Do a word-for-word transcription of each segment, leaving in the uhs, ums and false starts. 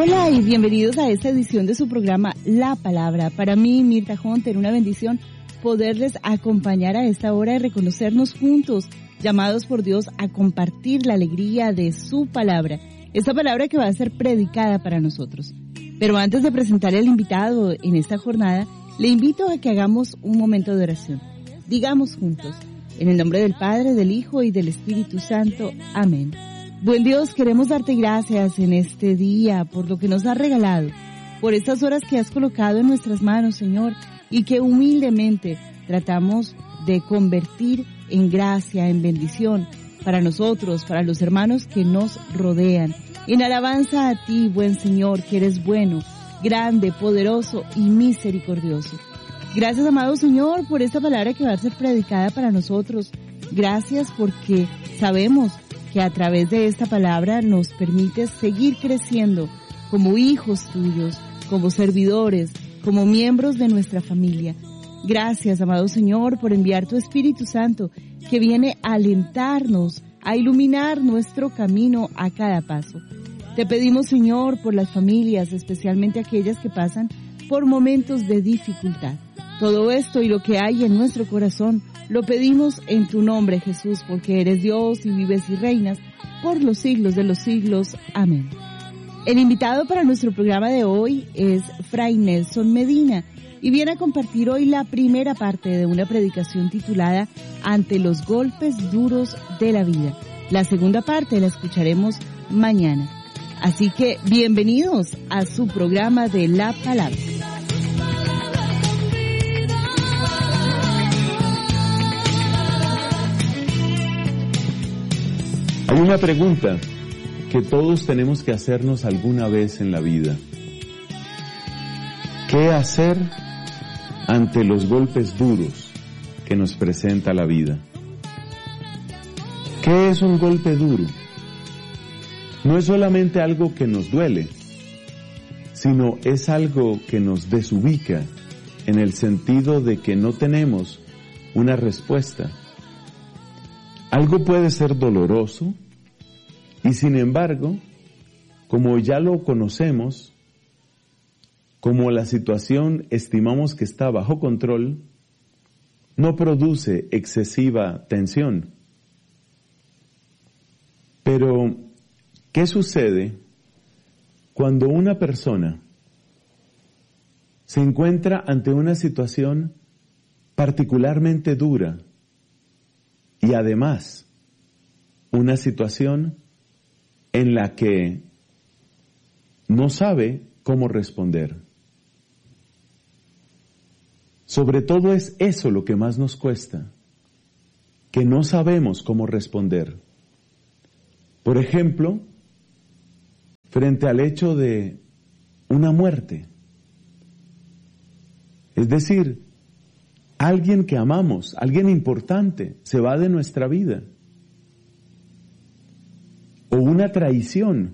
Hola y bienvenidos a esta edición de su programa La Palabra. Para mí, Mirta Hunter, una bendición poderles acompañar a esta hora y reconocernos juntos, llamados por Dios a compartir la alegría de su palabra, esta palabra que va a ser predicada para nosotros. Pero antes de presentar al invitado en esta jornada, le invito a que hagamos un momento de oración. Digamos juntos, en el nombre del Padre, del Hijo y del Espíritu Santo. Amén. Buen Dios, queremos darte gracias en este día por lo que nos has regalado, por estas horas que has colocado en nuestras manos, Señor, y que humildemente tratamos de convertir en gracia, en bendición, para nosotros, para los hermanos que nos rodean. En alabanza a ti, buen Señor, que eres bueno, grande, poderoso y misericordioso. Gracias, amado Señor, por esta palabra que va a ser predicada para nosotros. Gracias porque sabemos que a través de esta palabra nos permites seguir creciendo como hijos tuyos, como servidores, como miembros de nuestra familia. Gracias, amado Señor, por enviar tu Espíritu Santo que viene a alentarnos, a iluminar nuestro camino a cada paso. Te pedimos, Señor, por las familias, especialmente aquellas que pasan por momentos de dificultad. Todo esto y lo que hay en nuestro corazón lo pedimos en tu nombre, Jesús, porque eres Dios y vives y reinas por los siglos de los siglos. Amén. El invitado para nuestro programa de hoy es Fray Nelson Medina y viene a compartir hoy la primera parte de una predicación titulada Ante los golpes duros de la vida. La segunda parte la escucharemos mañana. Así que bienvenidos a su programa de La Palabra. Hay una pregunta que todos tenemos que hacernos alguna vez en la vida. ¿Qué hacer ante los golpes duros que nos presenta la vida? ¿Qué es un golpe duro? No es solamente algo que nos duele, sino es algo que nos desubica en el sentido de que no tenemos una respuesta. Algo puede ser doloroso y sin embargo, como ya lo conocemos, como la situación estimamos que está bajo control, no produce excesiva tensión. Pero, ¿qué sucede cuando una persona se encuentra ante una situación particularmente dura y además una situación en la que no sabe cómo responder? Sobre todo es eso lo que más nos cuesta, que no sabemos cómo responder. Por ejemplo, frente al hecho de una muerte. Es decir, alguien que amamos, alguien importante, se va de nuestra vida. O una traición,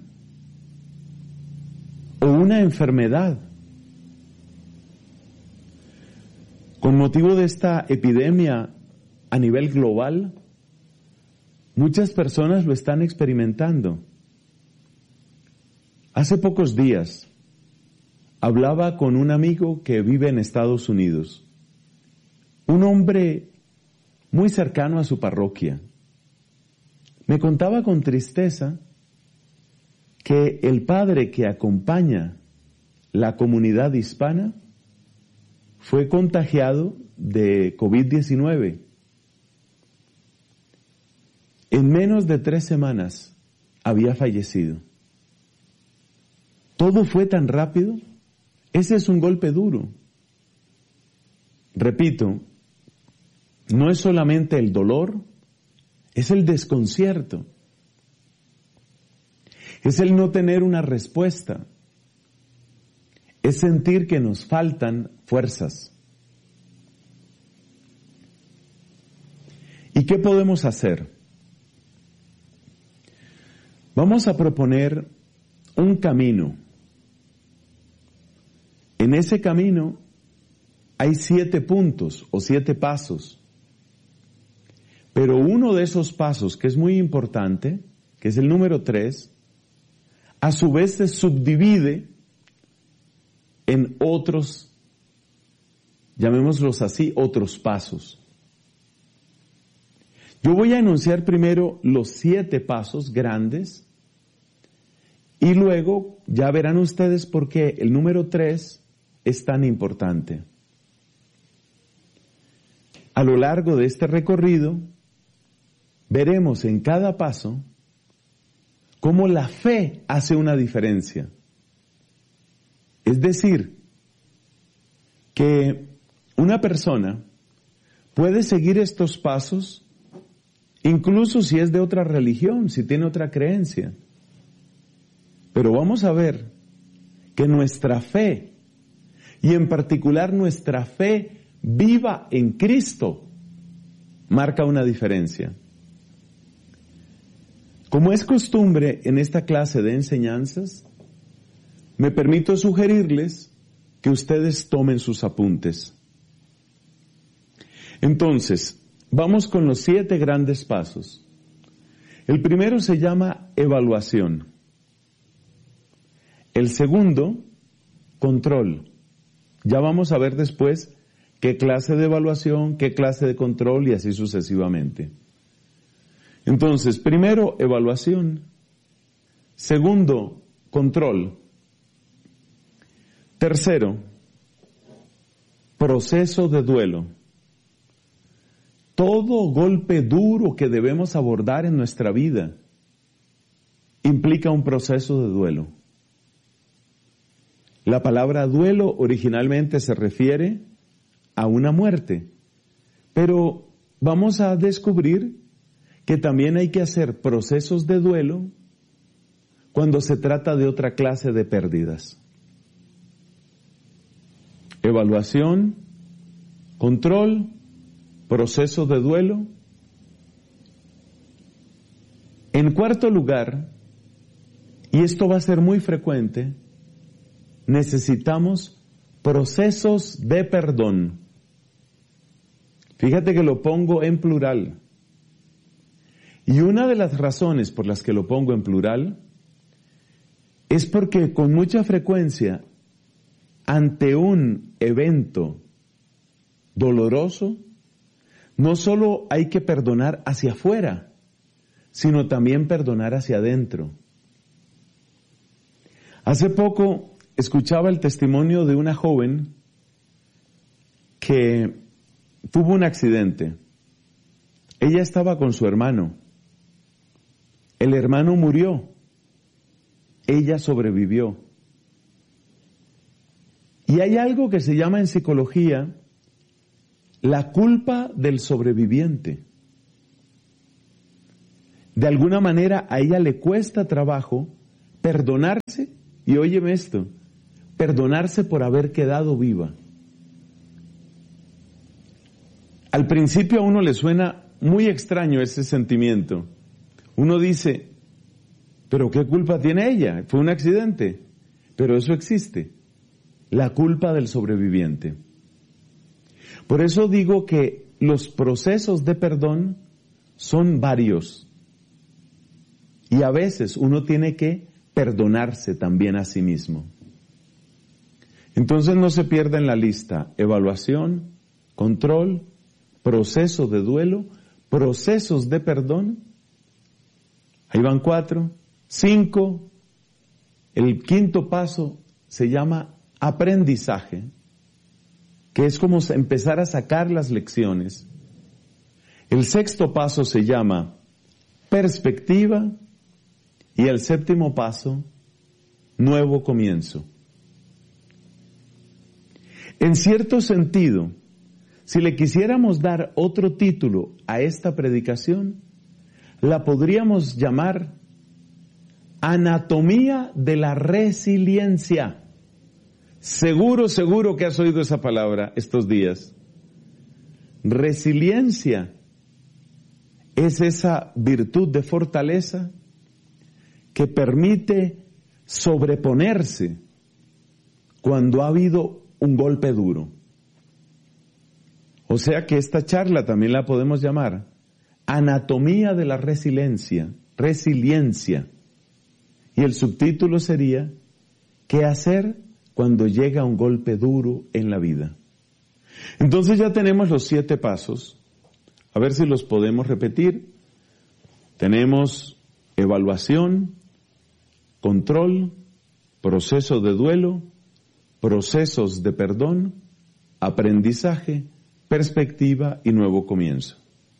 o una enfermedad. Con motivo de esta epidemia a nivel global, muchas personas lo están experimentando. Hace pocos días hablaba con un amigo que vive en Estados Unidos, un hombre muy cercano a su parroquia. Me contaba con tristeza que el padre que acompaña la comunidad hispana fue contagiado de covid diecinueve. En menos de tres semanas había fallecido. Todo fue tan rápido. Ese es un golpe duro. Repito, no es solamente el dolor, es el desconcierto. Es el no tener una respuesta. Es sentir que nos faltan fuerzas. ¿Y qué podemos hacer? Vamos a proponer un camino. En ese camino hay siete puntos o siete pasos. Pero uno de esos pasos, que es muy importante, que es el número tres, a su vez se subdivide en otros, llamémoslos así, otros pasos. Yo voy a enunciar primero los siete pasos grandes y luego ya verán ustedes por qué el número tres es tan importante. A lo largo de este recorrido veremos en cada paso cómo la fe hace una diferencia. Es decir, que una persona puede seguir estos pasos incluso si es de otra religión, si tiene otra creencia. Pero vamos a ver que nuestra fe, y en particular nuestra fe viva en Cristo, marca una diferencia. Como es costumbre en esta clase de enseñanzas, me permito sugerirles que ustedes tomen sus apuntes. Entonces, vamos con los siete grandes pasos. El primero se llama evaluación. El segundo, control. Ya vamos a ver después qué clase de evaluación, qué clase de control y así sucesivamente. Entonces, primero, evaluación. Segundo, control. Tercero, proceso de duelo. Todo golpe duro que debemos abordar en nuestra vida implica un proceso de duelo. La palabra duelo originalmente se refiere a una muerte, pero vamos a descubrir que también hay que hacer procesos de duelo cuando se trata de otra clase de pérdidas. Evaluación, control, proceso de duelo. En cuarto lugar, y esto va a ser muy frecuente, necesitamos procesos de perdón. Fíjate que lo pongo en plural. Y una de las razones por las que lo pongo en plural es porque con mucha frecuencia, ante un evento doloroso, no solo hay que perdonar hacia afuera, sino también perdonar hacia adentro. Hace poco escuchaba el testimonio de una joven que tuvo un accidente. Ella estaba con su hermano. El hermano murió. Ella sobrevivió. Y hay algo que se llama en psicología la culpa del sobreviviente. De alguna manera a ella le cuesta trabajo perdonarse, y óyeme esto, perdonarse por haber quedado viva. Al principio a uno le suena muy extraño ese sentimiento. Uno dice, ¿pero qué culpa tiene ella? Fue un accidente. Pero eso existe. La culpa del sobreviviente. Por eso digo que los procesos de perdón son varios. Y a veces uno tiene que perdonarse también a sí mismo. Entonces no se pierda en la lista evaluación, control, proceso de duelo, procesos de perdón. Ahí van cuatro. Cinco. El quinto paso se llama aprendizaje, que es como empezar a sacar las lecciones. El sexto paso se llama perspectiva y el séptimo paso, nuevo comienzo. En cierto sentido, si le quisiéramos dar otro título a esta predicación, la podríamos llamar Anatomía de la Resiliencia. Seguro, seguro que has oído esa palabra estos días. Resiliencia es esa virtud de fortaleza que permite sobreponerse cuando ha habido un golpe duro. O sea que esta charla también la podemos llamar Anatomía de la Resiliencia, resiliencia. Y el subtítulo sería, ¿qué hacer cuando llega un golpe duro en la vida? Entonces ya tenemos los siete pasos. A ver si los podemos repetir. Tenemos evaluación, control, proceso de duelo, procesos de perdón, aprendizaje, perspectiva y nuevo comienzo.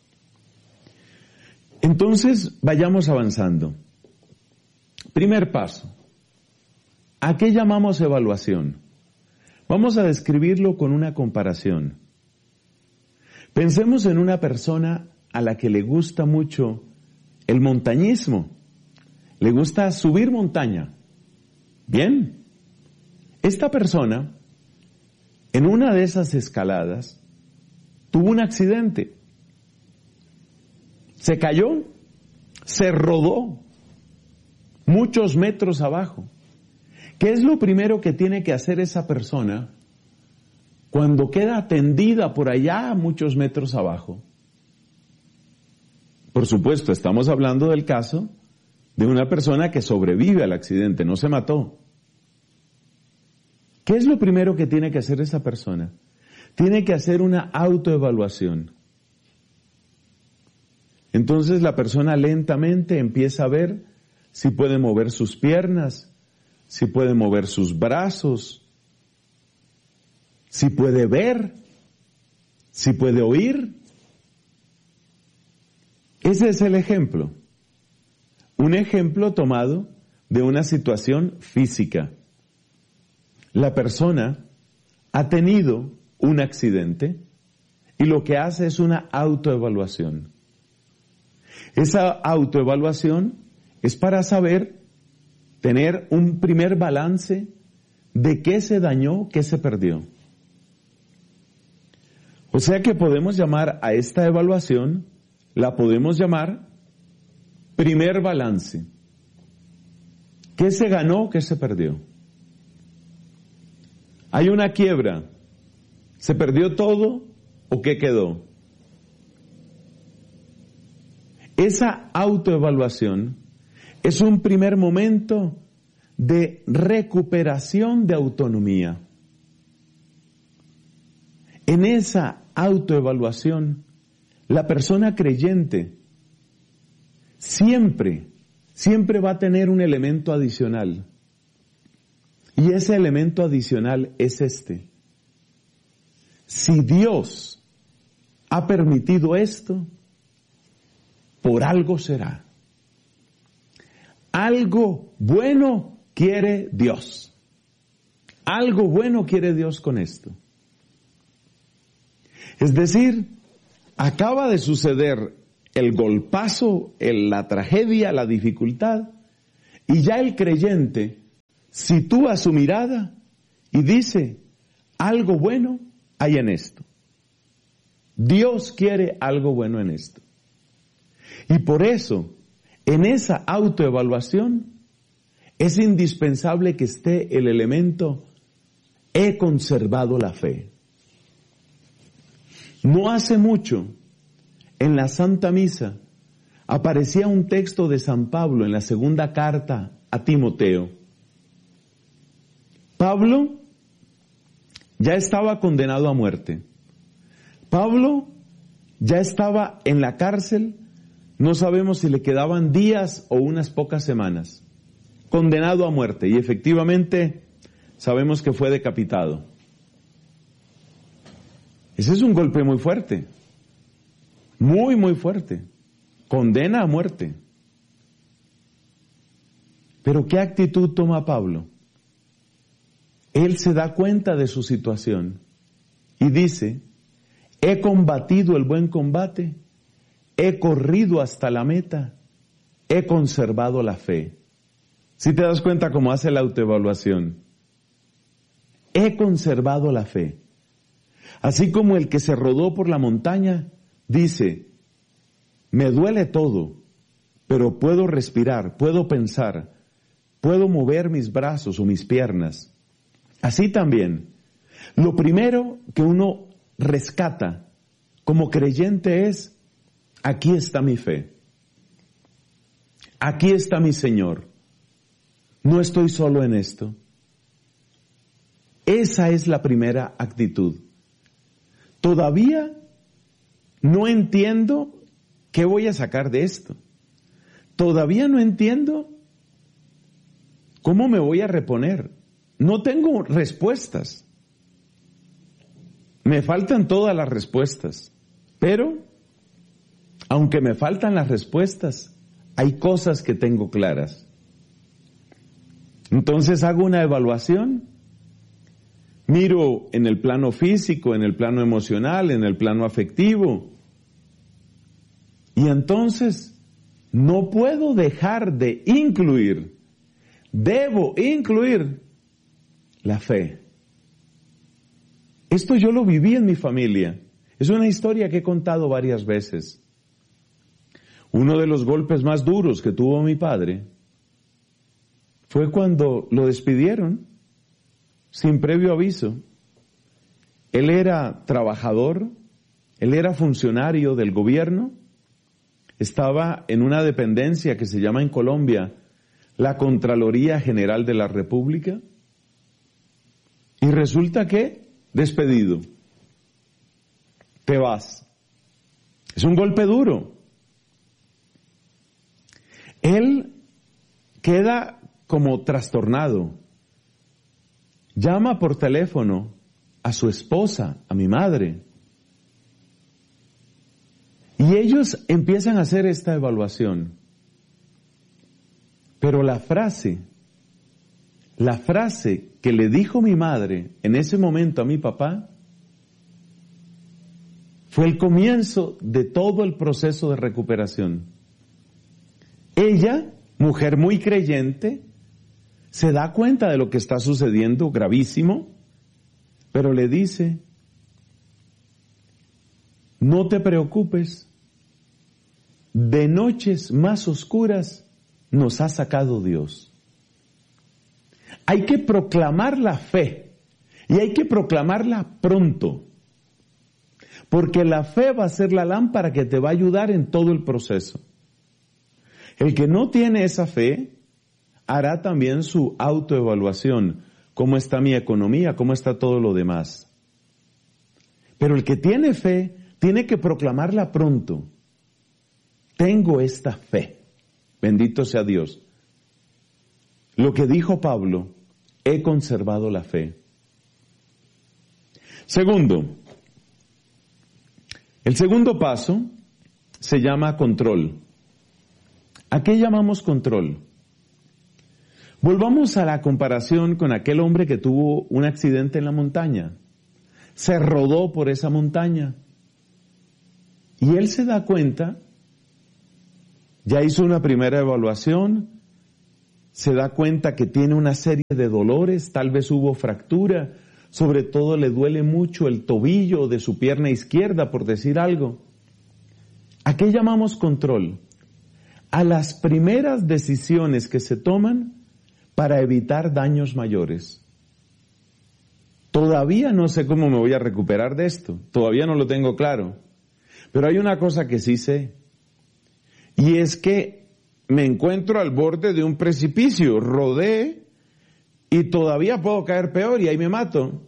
Entonces, vayamos avanzando. Primer paso. ¿A qué llamamos evaluación? Vamos a describirlo con una comparación. Pensemos en una persona a la que le gusta mucho el montañismo. Le gusta subir montaña. Bien. Esta persona, en una de esas escaladas, tuvo un accidente. Se cayó, se rodó muchos metros abajo. ¿Qué es lo primero que tiene que hacer esa persona cuando queda tendida por allá muchos metros abajo? Por supuesto, estamos hablando del caso de una persona que sobrevive al accidente, no se mató. ¿Qué es lo primero que tiene que hacer esa persona? Tiene que hacer una autoevaluación. Entonces la persona lentamente empieza a ver si puede mover sus piernas, si puede mover sus brazos, si puede ver, si puede oír. Ese es el ejemplo. Un ejemplo tomado de una situación física. La persona ha tenido un accidente y lo que hace es una autoevaluación. Esa autoevaluación es para saber, tener un primer balance de qué se dañó, qué se perdió. O sea que podemos llamar a esta evaluación, la podemos llamar primer balance. ¿Qué se ganó, qué se perdió? Hay una quiebra. ¿Se perdió todo o qué quedó? Esa autoevaluación es un primer momento de recuperación de autonomía. En esa autoevaluación, la persona creyente siempre, siempre va a tener un elemento adicional. Y ese elemento adicional es este. Si Dios ha permitido esto, por algo será. Algo bueno quiere Dios. Algo bueno quiere Dios con esto. Es decir, acaba de suceder el golpazo, el, la tragedia, la dificultad, y ya el creyente sitúa su mirada y dice, algo bueno hay en esto. Dios quiere algo bueno en esto. Y por eso, en esa autoevaluación, es indispensable que esté el elemento, he conservado la fe. No hace mucho, en la Santa Misa, aparecía un texto de San Pablo en la segunda carta a Timoteo. Pablo ya estaba condenado a muerte. Pablo ya estaba en la cárcel, no sabemos si le quedaban días o unas pocas semanas, condenado a muerte, y efectivamente sabemos que fue decapitado. Ese es un golpe muy fuerte, muy muy fuerte, condena a muerte. Pero ¿qué actitud toma Pablo? Él se da cuenta de su situación y dice, he combatido el buen combate, he corrido hasta la meta, he conservado la fe. ¿Sí te das cuenta cómo hace la autoevaluación? He conservado la fe. Así como el que se rodó por la montaña dice, me duele todo, pero puedo respirar, puedo pensar, puedo mover mis brazos o mis piernas. Así también, lo primero que uno rescata como creyente es, aquí está mi fe, aquí está mi Señor, no estoy solo en esto. Esa es la primera actitud. Todavía no entiendo qué voy a sacar de esto. Todavía no entiendo cómo me voy a reponer. No tengo respuestas. Me faltan todas las respuestas. Pero, aunque me faltan las respuestas, hay cosas que tengo claras. Entonces hago una evaluación. Miro en el plano físico, en el plano emocional, en el plano afectivo. Y entonces no puedo dejar de incluir, debo incluir la fe. Esto yo lo viví en mi familia. Es una historia que he contado varias veces. Uno de los golpes más duros que tuvo mi padre fue cuando lo despidieron sin previo aviso. Él era trabajador, él era funcionario del gobierno, estaba en una dependencia que se llama en Colombia la Contraloría General de la República, y resulta que despedido. Te vas. Es un golpe duro. Él queda como trastornado. Llama por teléfono a su esposa, a mi madre. Y ellos empiezan a hacer esta evaluación. Pero la frase, la frase que le dijo mi madre en ese momento a mi papá, fue el comienzo de todo el proceso de recuperación. Ella, mujer muy creyente, se da cuenta de lo que está sucediendo, gravísimo, pero le dice, no te preocupes, de noches más oscuras nos ha sacado Dios. Hay que proclamar la fe, y hay que proclamarla pronto, porque la fe va a ser la lámpara que te va a ayudar en todo el proceso. El que no tiene esa fe, hará también su autoevaluación. ¿Cómo está mi economía? ¿Cómo está todo lo demás? Pero el que tiene fe, tiene que proclamarla pronto. Tengo esta fe. Bendito sea Dios. Lo que dijo Pablo, he conservado la fe. Segundo, el segundo paso se llama control. ¿A qué llamamos control? Volvamos a la comparación con aquel hombre que tuvo un accidente en la montaña. Se rodó por esa montaña. Y él se da cuenta, ya hizo una primera evaluación, se da cuenta que tiene una serie de dolores, tal vez hubo fractura, sobre todo le duele mucho el tobillo de su pierna izquierda, por decir algo. ¿A qué llamamos control? A las primeras decisiones que se toman para evitar daños mayores. Todavía no sé cómo me voy a recuperar de esto, todavía no lo tengo claro, pero hay una cosa que sí sé, y es que me encuentro al borde de un precipicio, rodé y todavía puedo caer peor y ahí me mato.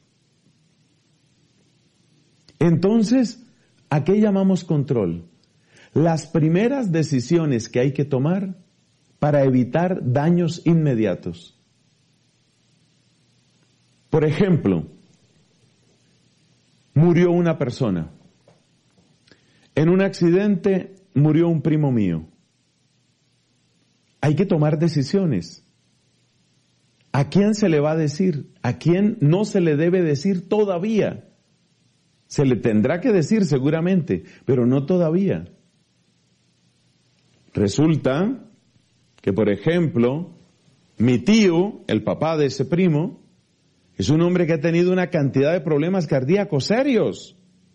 Entonces, ¿a qué llamamos control? Las primeras decisiones que hay que tomar para evitar daños inmediatos. Por ejemplo, murió una persona. En un accidente murió un primo mío. Hay que tomar decisiones. ¿A quién se le va a decir? ¿A quién no se le debe decir todavía? Se le tendrá que decir seguramente, pero no todavía. Resulta que, por ejemplo, mi tío, el papá de ese primo, es un hombre que ha tenido una cantidad de problemas cardíacos serios.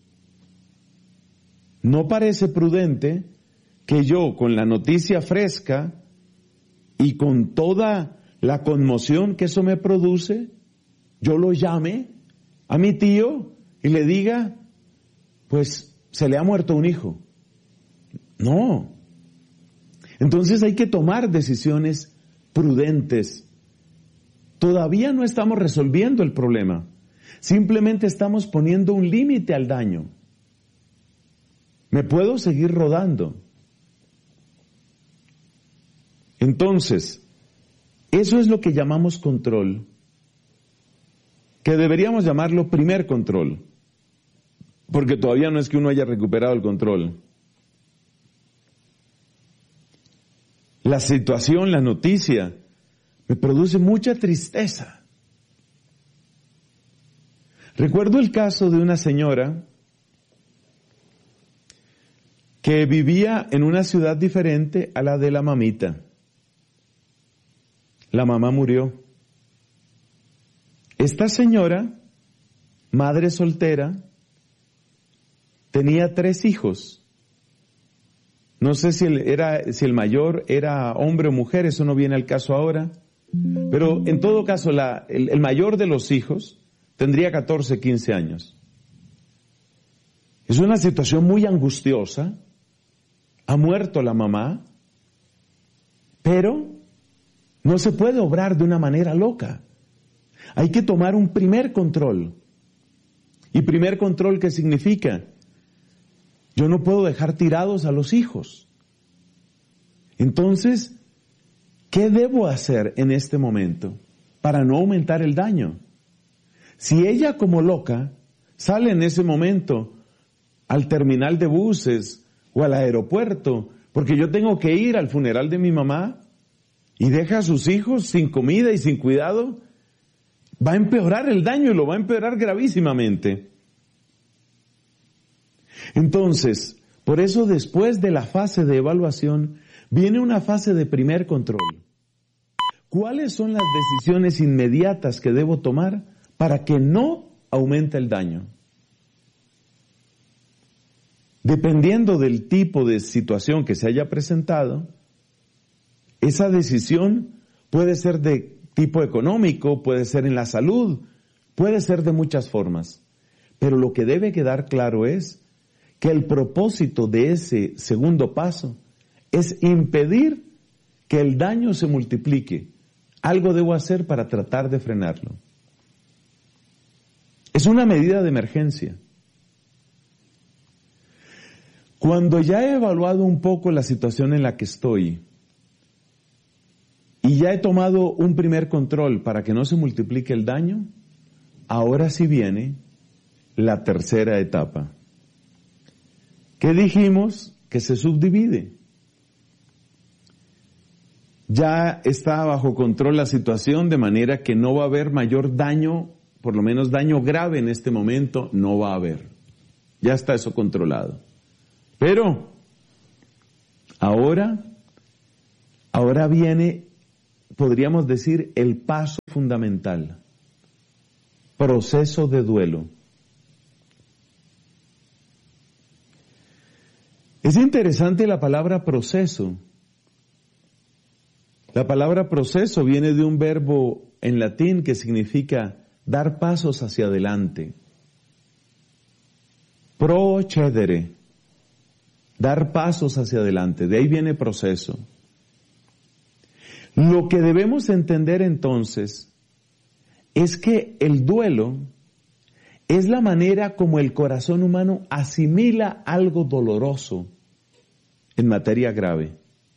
No parece prudente que yo, con la noticia fresca y con toda la conmoción que eso me produce, yo lo llame a mi tío y le diga, pues se le ha muerto un hijo. No. Entonces hay que tomar decisiones prudentes. Todavía no estamos resolviendo el problema. Simplemente estamos poniendo un límite al daño. Me puedo seguir rodando. Entonces, eso es lo que llamamos control, que deberíamos llamarlo primer control, porque todavía no es que uno haya recuperado el control. La situación, la noticia, me produce mucha tristeza. Recuerdo el caso de una señora que vivía en una ciudad diferente a la de la mamita. La mamá murió. Esta señora, madre soltera, tenía tres hijos. No sé si el, era, si el mayor era hombre o mujer, eso no viene al caso ahora. Pero en todo caso, la, el, el mayor de los hijos tendría catorce, quince años. Es una situación muy angustiosa. Ha muerto la mamá, pero no se puede obrar de una manera loca. Hay que tomar un primer control. ¿Y primer control qué significa? Yo no puedo dejar tirados a los hijos. Entonces, ¿qué debo hacer en este momento para no aumentar el daño? Si ella como loca sale en ese momento al terminal de buses o al aeropuerto, porque yo tengo que ir al funeral de mi mamá, y deja a sus hijos sin comida y sin cuidado, va a empeorar el daño y lo va a empeorar gravísimamente. Entonces, por eso después de la fase de evaluación, viene una fase de primer control. ¿Cuáles son las decisiones inmediatas que debo tomar para que no aumente el daño? Dependiendo del tipo de situación que se haya presentado, esa decisión puede ser de tipo económico, puede ser en la salud, puede ser de muchas formas. Pero lo que debe quedar claro es que el propósito de ese segundo paso es impedir que el daño se multiplique. Algo debo hacer para tratar de frenarlo. Es una medida de emergencia. Cuando ya he evaluado un poco la situación en la que estoy, y ya he tomado un primer control para que no se multiplique el daño, ahora sí viene la tercera etapa. ¿Qué dijimos? Que se subdivide. Ya está bajo control la situación, de manera que no va a haber mayor daño, por lo menos daño grave en este momento, no va a haber. Ya está eso controlado. Pero, ahora, ahora viene, podríamos decir, el paso fundamental. Proceso de duelo. Es interesante la palabra proceso. La palabra proceso viene de un verbo en latín que significa dar pasos hacia adelante. Procedere. Dar pasos hacia adelante. De ahí viene proceso. Lo que debemos entender entonces es que el duelo es la manera como el corazón humano asimila algo doloroso en materia grave.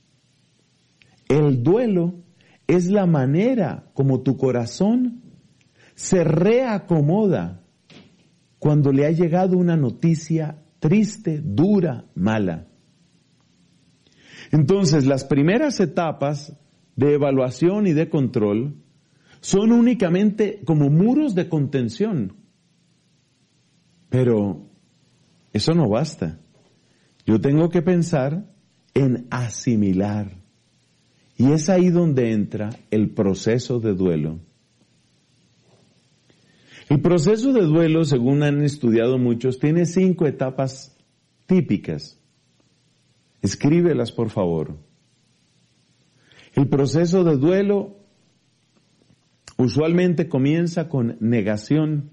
El duelo es la manera como tu corazón se reacomoda cuando le ha llegado una noticia triste, dura, mala. Entonces, las primeras etapas de evaluación y de control son únicamente como muros de contención. Pero eso no basta. Yo tengo que pensar en asimilar. Y es ahí donde entra el proceso de duelo. El proceso de duelo, según han estudiado muchos, tiene cinco etapas típicas. Escríbelas, por favor. El proceso de duelo usualmente comienza con negación.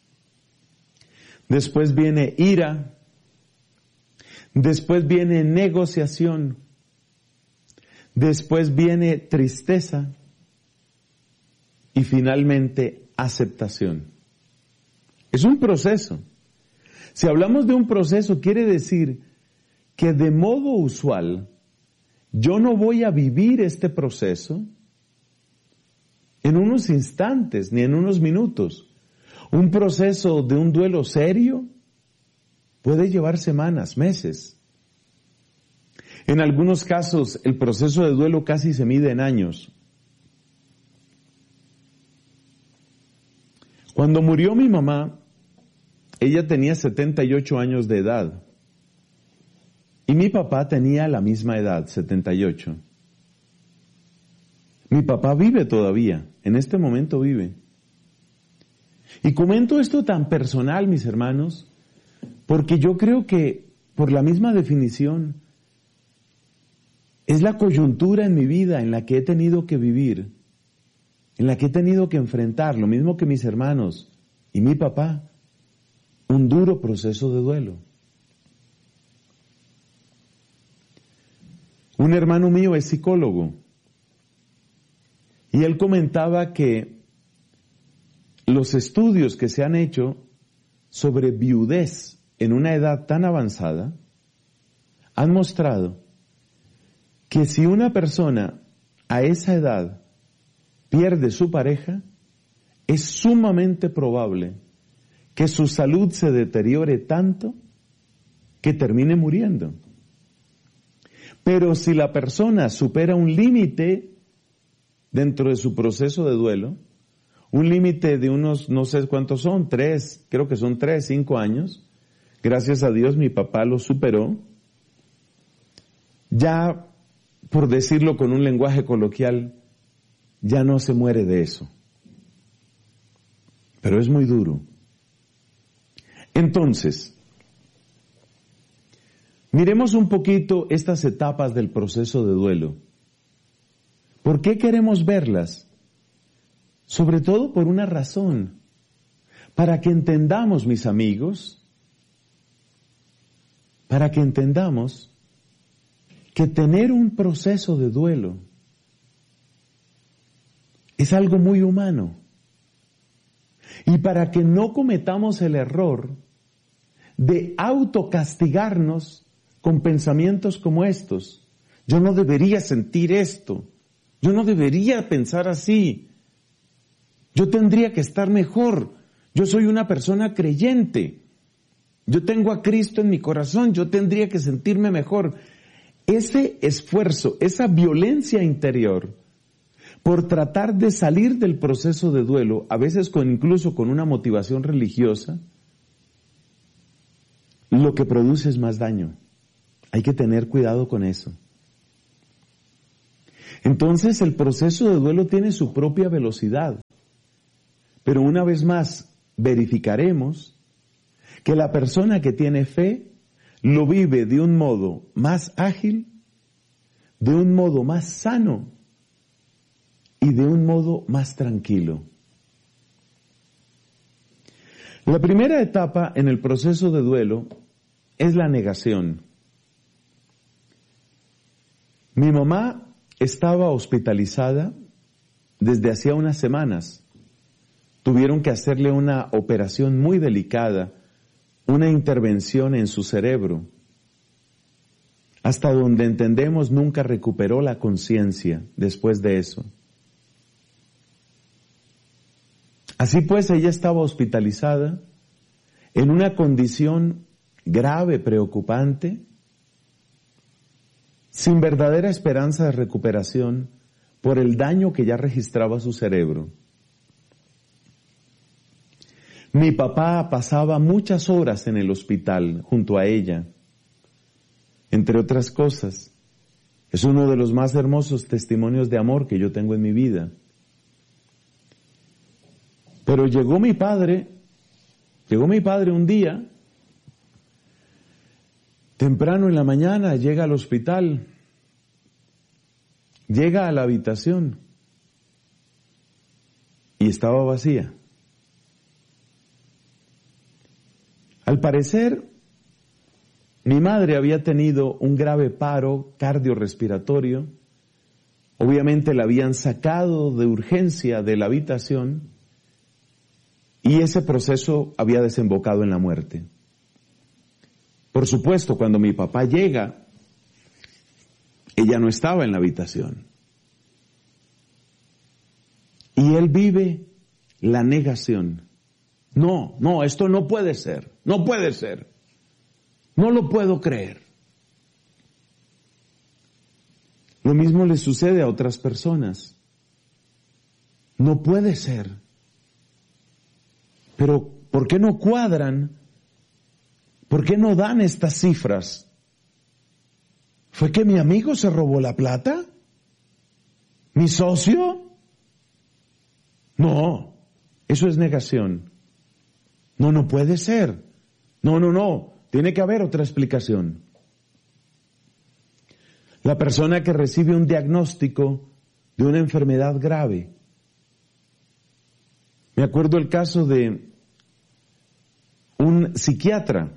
Después viene ira. Después viene negociación. después viene tristeza y finalmente aceptación. Es un proceso. Si hablamos de un proceso, quiere decir que de modo usual yo no voy a vivir este proceso en unos instantes ni en unos minutos. Un proceso de un duelo serio puede llevar semanas, meses. En algunos casos el proceso de duelo casi se mide en años. Cuando murió mi mamá, ella tenía setenta y ocho años de edad y mi papá tenía la misma edad, setenta y ocho. Mi papá vive todavía, en este momento vive. Y comento esto tan personal, mis hermanos, porque yo creo que, por la misma definición, es la coyuntura en mi vida en la que he tenido que vivir, en la que he tenido que enfrentar, lo mismo que mis hermanos y mi papá, un duro proceso de duelo. Un hermano mío es psicólogo y él comentaba que los estudios que se han hecho sobre viudez en una edad tan avanzada han mostrado que si una persona a esa edad pierde su pareja, es sumamente probable que su salud se deteriore tanto que termine muriendo. Pero si la persona supera un límite dentro de su proceso de duelo, un límite de unos, no sé cuántos son, tres, creo que son tres, cinco años, gracias a Dios mi papá lo superó, ya, por decirlo con un lenguaje coloquial, ya no se muere de eso. Pero es muy duro. Entonces, miremos un poquito estas etapas del proceso de duelo. ¿Por qué queremos verlas? Sobre todo por una razón, para que entendamos, mis amigos, para que entendamos que tener un proceso de duelo es algo muy humano. Y para que no cometamos el error de autocastigarnos con pensamientos como estos. Yo no debería sentir esto. Yo no debería pensar así. Yo tendría que estar mejor. Yo soy una persona creyente. Yo tengo a Cristo en mi corazón. Yo tendría que sentirme mejor. Ese esfuerzo, esa violencia interior por tratar de salir del proceso de duelo, a veces con incluso con una motivación religiosa, lo que produce es más daño. Hay que tener cuidado con eso. Entonces el proceso de duelo tiene su propia velocidad. Pero una vez más verificaremos que la persona que tiene fe lo vive de un modo más ágil, de un modo más sano y de un modo más tranquilo. La primera etapa en el proceso de duelo es la negación. Mi mamá estaba hospitalizada desde hacía unas semanas. Tuvieron que hacerle una operación muy delicada, una intervención en su cerebro. Hasta donde entendemos, nunca recuperó la conciencia después de eso. Así pues, ella estaba hospitalizada en una condición grave, preocupante, sin verdadera esperanza de recuperación por el daño que ya registraba su cerebro. Mi papá pasaba muchas horas en el hospital junto a ella. Entre otras cosas, es uno de los más hermosos testimonios de amor que yo tengo en mi vida. Pero llegó mi padre, llegó mi padre un día, temprano en la mañana, llega al hospital, llega a la habitación y estaba vacía. Al parecer, mi madre había tenido un grave paro cardiorrespiratorio Obviamente la habían sacado de urgencia de la habitación y ese proceso había desembocado en la muerte. Por supuesto, cuando mi papá llega, ella no estaba en la habitación. Y él vive la negación. No, no, esto no puede ser, no puede ser. No lo puedo creer. Lo mismo le sucede a otras personas. No puede ser. Pero, ¿por qué no cuadran? ¿Por qué no dan estas cifras? ¿Fue que mi amigo se robó la plata? ¿Mi socio? No, eso es negación. No, no puede ser. No, no, no. Tiene que haber otra explicación. La persona que recibe un diagnóstico de una enfermedad grave. Me acuerdo el caso de un psiquiatra.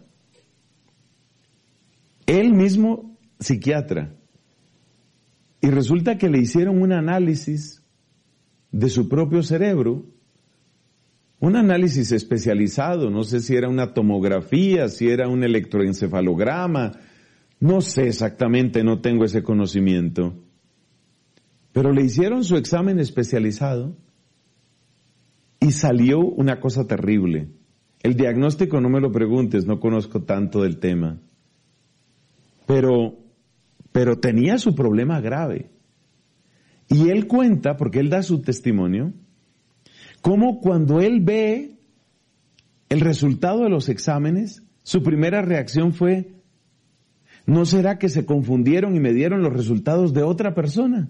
Él mismo psiquiatra. Y resulta que le hicieron un análisis de su propio cerebro. Un análisis especializado, no sé si era una tomografía, si era un electroencefalograma, no sé exactamente, no tengo ese conocimiento. Pero le hicieron su examen especializado y salió una cosa terrible. El diagnóstico no me lo preguntes, no conozco tanto del tema. Pero, pero tenía su problema grave. Y él cuenta, porque él da su testimonio, cómo cuando él ve el resultado de los exámenes, su primera reacción fue, ¿no será que se confundieron y me dieron los resultados de otra persona?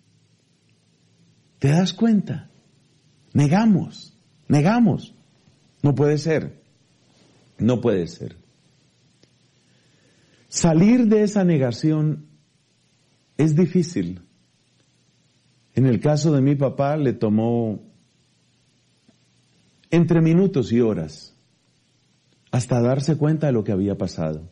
¿Te das cuenta? Negamos, negamos. No puede ser, no puede ser. Salir de esa negación es difícil. En el caso de mi papá le tomó entre minutos y horas hasta darse cuenta de lo que había pasado.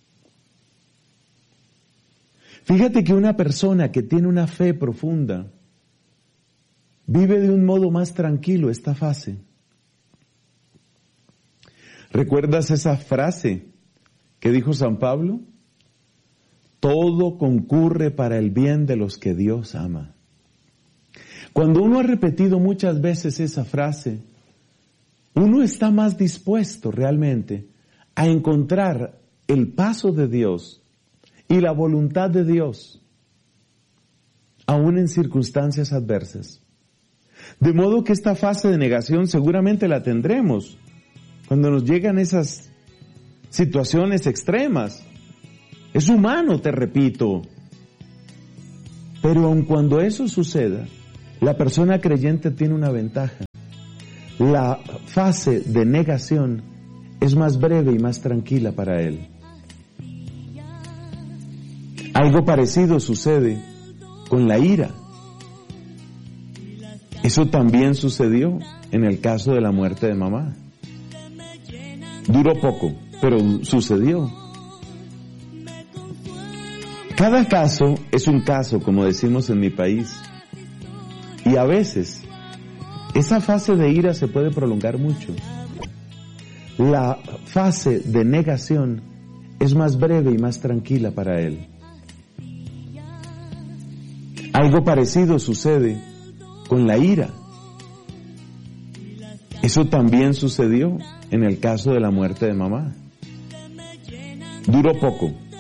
Fíjate que una persona que tiene una fe profunda vive de un modo más tranquilo esta fase. ¿Recuerdas esa frase que dijo San Pablo? Todo concurre para el bien de los que Dios ama. Cuando uno ha repetido muchas veces esa frase, uno está más dispuesto realmente a encontrar el paso de Dios y la voluntad de Dios, aún en circunstancias adversas. De modo que esta fase de negación seguramente la tendremos cuando nos llegan esas situaciones extremas. Es humano, te repito. Pero aun cuando eso suceda, la persona creyente tiene una ventaja. La fase de negación es más breve y más tranquila para él. Algo parecido sucede con la ira. Eso también sucedió en el caso de la muerte de mamá. Duró poco, pero sucedió. Cada caso es un caso, como decimos en mi país. Y a veces, esa fase de ira se puede prolongar mucho. La fase de negación es más breve y más tranquila para él. Algo parecido sucede con la ira. Eso también sucedió en el caso de la muerte de mamá. Duró poco,